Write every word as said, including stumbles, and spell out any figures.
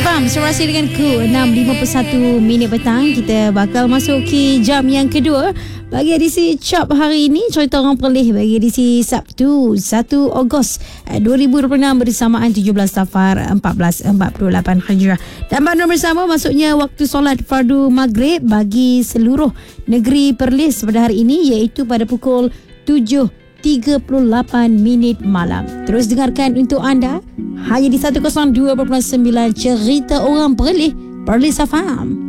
Faham, serasi dengan ku enam lima puluh satu minit petang. Kita bakal masuk ke jam yang kedua bagi edisi Chop hari ini. Cerita orang Perlis bagi edisi Sabtu satu Ogos dua ribu dua puluh enam bersamaan tujuh belas Safar empat belas empat puluh lapan Hijrah. Dan bandar bersama masuknya waktu solat fardu maghrib bagi seluruh negeri Perlis pada hari ini, iaitu pada pukul tujuh tiga puluh lapan minit malam. Terus dengarkan untuk anda hanya di seratus dua puluh sembilan Cerita Orang Perlis, Perlis F M.